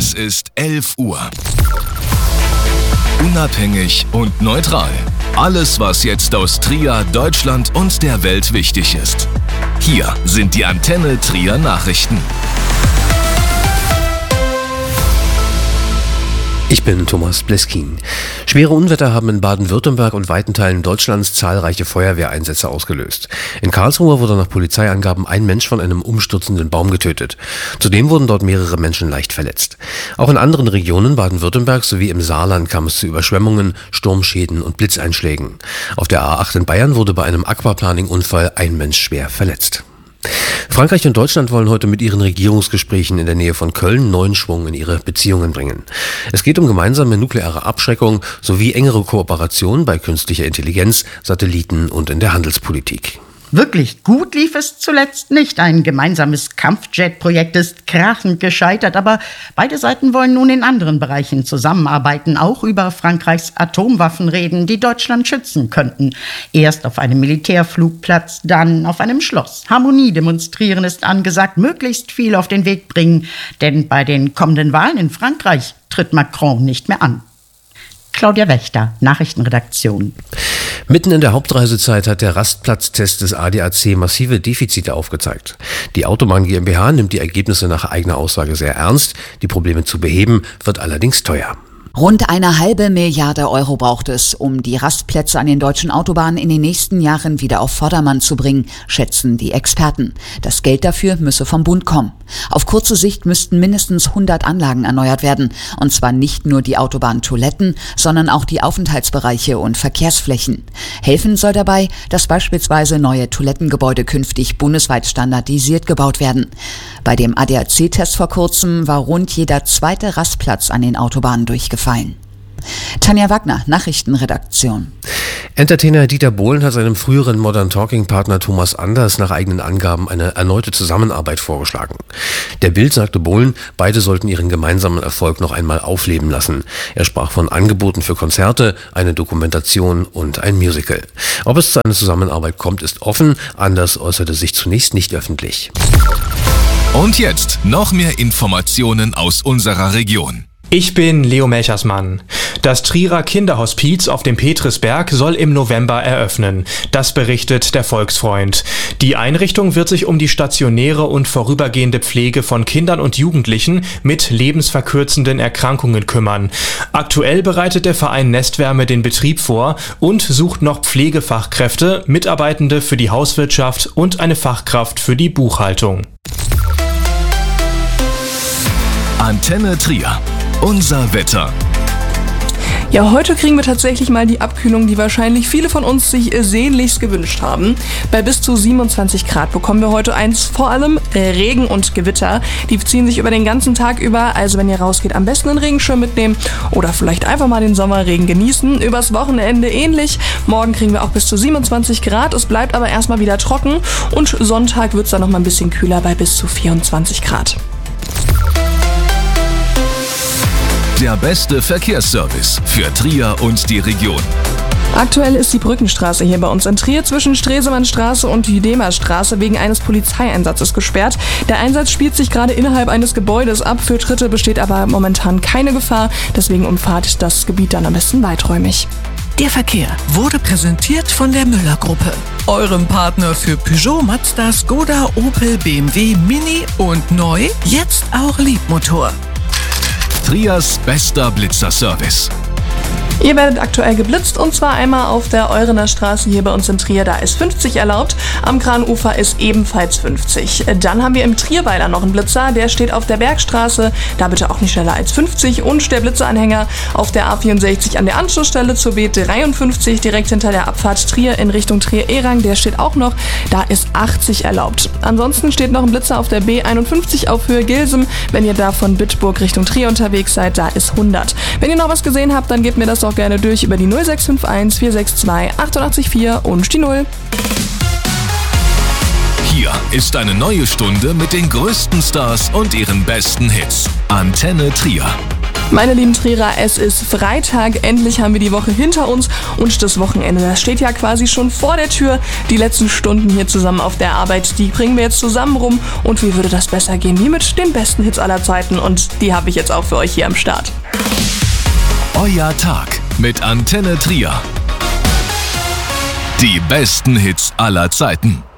Es ist 11 Uhr. Unabhängig und neutral. Alles, was jetzt aus Trier, Deutschland und der Welt wichtig ist. Hier sind die Antenne Trier Nachrichten. Ich bin Thomas Bleskin. Schwere Unwetter haben in Baden-Württemberg und weiten Teilen Deutschlands zahlreiche Feuerwehreinsätze ausgelöst. In Karlsruhe wurde nach Polizeiangaben ein Mensch von einem umstürzenden Baum getötet. Zudem wurden dort mehrere Menschen leicht verletzt. Auch in anderen Regionen Baden-Württembergs sowie im Saarland kam es zu Überschwemmungen, Sturmschäden und Blitzeinschlägen. Auf der A8 in Bayern wurde bei einem Aquaplaning-Unfall ein Mensch schwer verletzt. Frankreich und Deutschland wollen heute mit ihren Regierungsgesprächen in der Nähe von Köln neuen Schwung in ihre Beziehungen bringen. Es geht um gemeinsame nukleare Abschreckung sowie engere Kooperation bei künstlicher Intelligenz, Satelliten und in der Handelspolitik. Wirklich gut lief es zuletzt nicht. Ein gemeinsames Kampfjet-Projekt ist krachend gescheitert, aber beide Seiten wollen nun in anderen Bereichen zusammenarbeiten, auch über Frankreichs Atomwaffen reden, die Deutschland schützen könnten. Erst auf einem Militärflugplatz, dann auf einem Schloss. Harmonie demonstrieren ist angesagt, möglichst viel auf den Weg bringen, denn bei den kommenden Wahlen in Frankreich tritt Macron nicht mehr an. Claudia Wächter, Nachrichtenredaktion. Mitten in der Hauptreisezeit hat der Rastplatztest des ADAC massive Defizite aufgezeigt. Die Autobahn GmbH nimmt die Ergebnisse nach eigener Aussage sehr ernst. Die Probleme zu beheben wird allerdings teuer. Rund 1,5 Milliarde Euro braucht es, um die Rastplätze an den deutschen Autobahnen in den nächsten Jahren wieder auf Vordermann zu bringen, schätzen die Experten. Das Geld dafür müsse vom Bund kommen. Auf kurze Sicht müssten mindestens 100 Anlagen erneuert werden. Und zwar nicht nur die Autobahntoiletten, sondern auch die Aufenthaltsbereiche und Verkehrsflächen. Helfen soll dabei, dass beispielsweise neue Toilettengebäude künftig bundesweit standardisiert gebaut werden. Bei dem ADAC-Test vor kurzem war rund jeder zweite Rastplatz an den Autobahnen durchgefallen. Tanja Wagner, Nachrichtenredaktion. Entertainer Dieter Bohlen hat seinem früheren Modern Talking-Partner Thomas Anders nach eigenen Angaben eine erneute Zusammenarbeit vorgeschlagen. Der Bild sagte Bohlen, beide sollten ihren gemeinsamen Erfolg noch einmal aufleben lassen. Er sprach von Angeboten für Konzerte, eine Dokumentation und ein Musical. Ob es zu einer Zusammenarbeit kommt, ist offen. Anders äußerte sich zunächst nicht öffentlich. Und jetzt noch mehr Informationen aus unserer Region. Ich bin Leo Melchersmann. Das Trierer Kinderhospiz auf dem Petrisberg soll im November eröffnen. Das berichtet der Volksfreund. Die Einrichtung wird sich um die stationäre und vorübergehende Pflege von Kindern und Jugendlichen mit lebensverkürzenden Erkrankungen kümmern. Aktuell bereitet der Verein Nestwärme den Betrieb vor und sucht noch Pflegefachkräfte, Mitarbeitende für die Hauswirtschaft und eine Fachkraft für die Buchhaltung. Antenne Trier. Unser Wetter. Ja, heute kriegen wir tatsächlich mal die Abkühlung, die wahrscheinlich viele von uns sich sehnlichst gewünscht haben. Bei bis zu 27 Grad bekommen wir heute vor allem Regen und Gewitter. Die ziehen sich über den ganzen Tag über, also wenn ihr rausgeht, am besten einen Regenschirm mitnehmen oder vielleicht einfach mal den Sommerregen genießen. Übers Wochenende ähnlich. Morgen kriegen wir auch bis zu 27 Grad, es bleibt aber erstmal wieder trocken und Sonntag wird es dann noch mal ein bisschen kühler bei bis zu 24 Grad. Der beste Verkehrsservice für Trier und die Region. Aktuell ist die Brückenstraße hier bei uns in Trier zwischen Stresemannstraße und Jüdemerstraße wegen eines Polizeieinsatzes gesperrt. Der Einsatz spielt sich gerade innerhalb eines Gebäudes ab. Für Tritte besteht aber momentan keine Gefahr. Deswegen umfahrt das Gebiet dann am besten weiträumig. Der Verkehr wurde präsentiert von der Müller-Gruppe, eurem Partner für Peugeot, Mazda, Skoda, Opel, BMW, Mini und neu, jetzt auch Liebmotor. Triers bester Blitzerservice. Ihr werdet aktuell geblitzt und zwar einmal auf der Eurener Straße hier bei uns in Trier, da ist 50 erlaubt. Am Kranufer ist ebenfalls 50. Dann haben wir im Trierweiler noch einen Blitzer, der steht auf der Bergstraße, da bitte auch nicht schneller als 50. Und der Blitzeranhänger auf der A64 an der Anschlussstelle zur B53 direkt hinter der Abfahrt Trier in Richtung Trier-Erang, der steht auch noch, da ist 80 erlaubt. Ansonsten steht noch ein Blitzer auf der B51 auf Höhe Gilsem, wenn ihr da von Bitburg Richtung Trier unterwegs seid, da ist 100. Wenn ihr noch was gesehen habt, dann gebt mir das doch gerne durch über die 0651 462 884 und die 0. Hier ist eine neue Stunde mit den größten Stars und ihren besten Hits. Antenne Trier. Meine lieben Trierer, es ist Freitag, endlich haben wir die Woche hinter uns und das Wochenende, das steht ja quasi schon vor der Tür. Die letzten Stunden hier zusammen auf der Arbeit, die bringen wir jetzt zusammen rum und wie würde das besser gehen wie mit den besten Hits aller Zeiten und die habe ich jetzt auch für euch hier am Start. Euer Tag mit Antenne Trier. Die besten Hits aller Zeiten.